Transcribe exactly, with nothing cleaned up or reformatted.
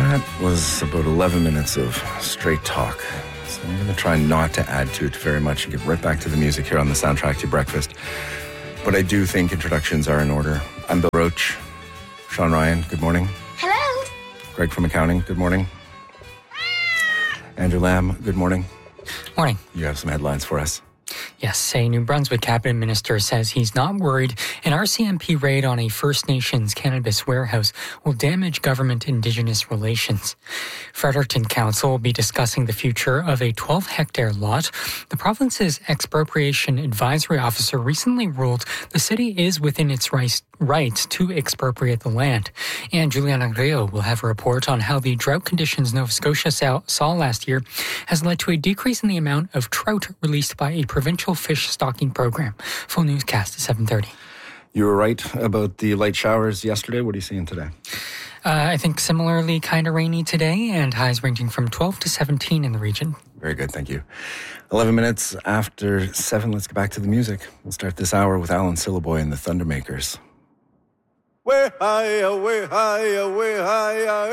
That was about eleven minutes of straight talk. So I'm going to try not to add to it very much and get right back to the music here on the Soundtrack to Breakfast. But I do think introductions are in order. I'm Bill Roach. Sean Ryan, good morning. Hello. Greg from accounting, good morning. Andrew Lamb, good morning. Morning. You have some headlines for us. Yes, a New Brunswick cabinet minister says he's not worried an R C M P raid on a First Nations cannabis warehouse will damage government Indigenous relations. Fredericton Council will be discussing the future of a twelve hectare lot. The province's expropriation advisory officer recently ruled the city is within its rights rights to expropriate the land. And Juliana Grillo will have a report on how the drought conditions Nova Scotia saw, saw last year has led to a decrease in the amount of trout released by a provincial fish stocking program. Full newscast at seven thirty. You were right about the light showers yesterday. What are you seeing today? Uh, I think similarly kind of rainy today, and highs ranging from twelve to seventeen in the region. Very good, thank you. eleven minutes after seven, let's get back to the music. We'll start this hour with Alan Syllaboy and the Thundermakers. Way higher, way higher, way higher.